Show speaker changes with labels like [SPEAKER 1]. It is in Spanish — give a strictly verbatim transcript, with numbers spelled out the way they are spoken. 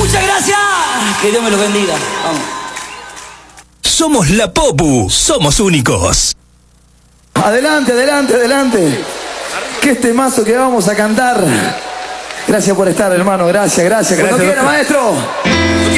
[SPEAKER 1] Muchas gracias. Que Dios me los bendiga. Vamos.
[SPEAKER 2] Somos la Popu, somos únicos.
[SPEAKER 3] Adelante, adelante, adelante. Que este mazo que vamos a cantar. Gracias por estar, hermano. Gracias, gracias. Cuando quiera, maestro.